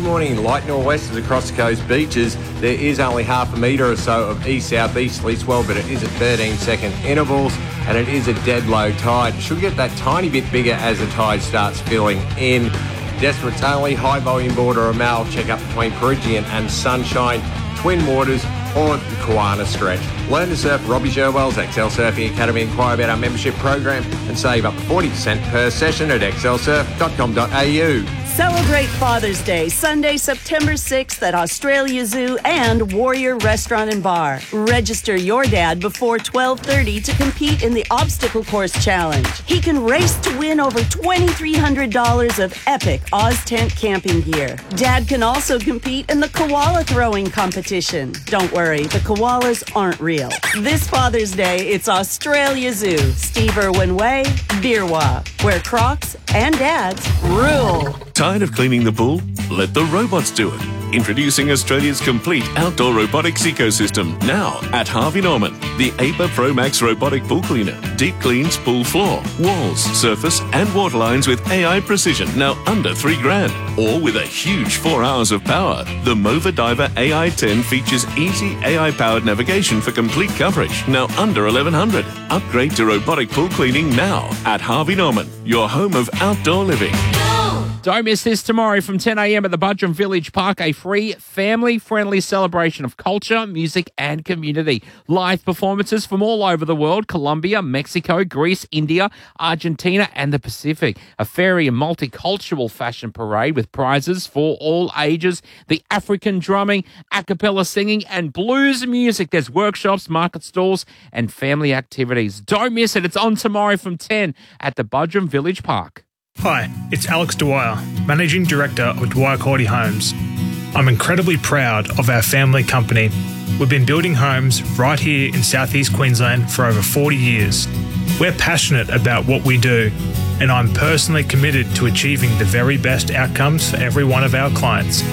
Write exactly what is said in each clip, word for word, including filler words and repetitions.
good morning. Light nor'westers across the coast beaches. There is only half a metre or so of east-south-easterly swell, but it is at thirteen second intervals, and it is a dead low tide. Should get that tiny bit bigger as the tide starts filling in. Desperate's only high volume border of Mal check up between Peregian and Sunshine, Twin Waters, or the Kawana stretch. Learn to surf Robbie Sherwell's X L Surfing Academy. Inquire about our membership program and save up to forty percent per session at x l surf dot com dot a u. Celebrate Father's Day, Sunday, September sixth at Australia Zoo and Warrior Restaurant and Bar. Register your dad before twelve thirty to compete in the Obstacle Course Challenge. He can race to win over two thousand three hundred dollars of epic Oz Tent camping gear. Dad can also compete in the koala throwing competition. Don't worry, the koalas aren't real. This Father's Day, it's Australia Zoo, Steve Irwin Way, Beerwa, where Crocs and dads rule. Tired of cleaning the pool? Let the robots do it. Introducing Australia's complete outdoor robotics ecosystem now at Harvey Norman. The A P A Pro Max robotic pool cleaner. Deep cleans pool floor, walls, surface and water lines with A I precision. Now under three grand. Or with a huge four hours of power. The Mova Diver A I ten features easy A I-powered navigation for complete coverage. Now under eleven hundred. Upgrade to robotic pool cleaning now at Harvey Norman. Your home of outdoor living. Don't miss this tomorrow from ten a m at the Budrum Village Park, a free family-friendly celebration of culture, music and community. Live performances from all over the world, Colombia, Mexico, Greece, India, Argentina and the Pacific. A fairy and multicultural fashion parade with prizes for all ages, the African drumming, a cappella singing and blues music. There's workshops, market stalls and family activities. Don't miss it. It's on tomorrow from ten at the Budrum Village Park. Hi, it's Alex Dwyer, Managing Director of Dwyer Cordy Homes. I'm incredibly proud of our family company. We've been building homes right here in southeast Queensland for over forty years. We're passionate about what we do, and I'm personally committed to achieving the very best outcomes for every one of our clients.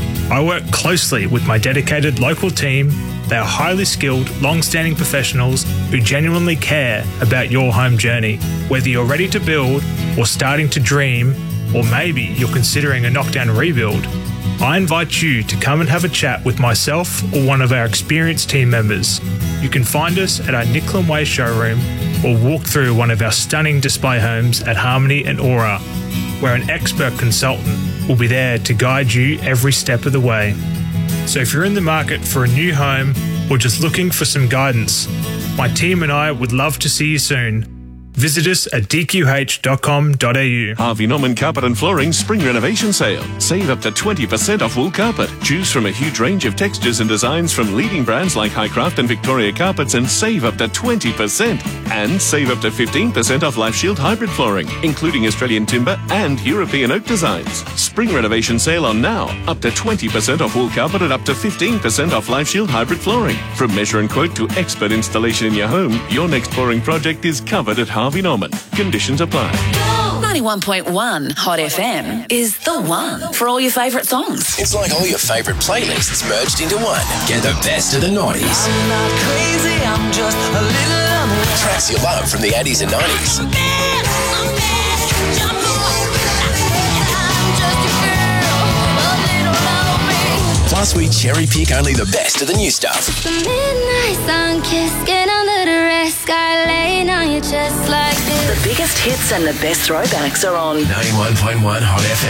I work closely with my dedicated local team. They are highly skilled, long-standing professionals who genuinely care about your home journey. Whether you're ready to build or starting to dream, or maybe you're considering a knockdown rebuild, I invite you to come and have a chat with myself or one of our experienced team members. You can find us at our Nicklin Way showroom or walk through one of our stunning display homes at Harmony and Aura, where an expert consultant will be there to guide you every step of the way. So if you're in the market for a new home or just looking for some guidance, my team and I would love to see you soon. Visit us at d q h dot com dot a u. Harvey Norman Carpet and Flooring Spring Renovation Sale. Save up to twenty percent off wool carpet. Choose from a huge range of textures and designs from leading brands like Highcraft and Victoria Carpets and save up to twenty percent. And save up to fifteen percent off Life Shield hybrid flooring, including Australian timber and European oak designs. Spring Renovation Sale on now. Up to twenty percent off wool carpet and up to fifteen percent off Life Shield hybrid flooring. From measure and quote to expert installation in your home, your next flooring project is covered at Harvey Norman. Conditions apply. ninety-one point one Hot F M is the one for all your favourite songs. It's like all your favourite playlists merged into one. Get the best of the nineties. I'm not crazy, I'm just a little unaware. Tracks you love from the eighties and nineties. I'm bad, I'm bad, I'm just a girl, a little lonely. Plus, we cherry pick only the best of the new stuff. The midnight sun kiss, get under the red sky, laying on your chest like this. The biggest hits and the best throwbacks are on ninety-one point one Hot F M.